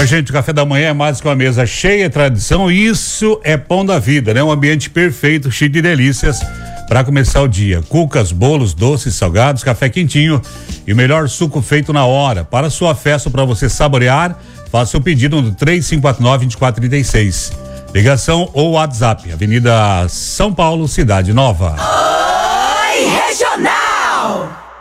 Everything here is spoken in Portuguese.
gente, o café da manhã é mais que uma mesa cheia, tradição, isso é pão da vida, né? Um ambiente perfeito, cheio de delícias para começar o dia. Cucas, bolos, doces, salgados, café quentinho e o melhor suco feito na hora. Para sua festa, para você saborear, faça o pedido no 3549-2436. Ligação ou WhatsApp, Avenida São Paulo, Cidade Nova. Oi,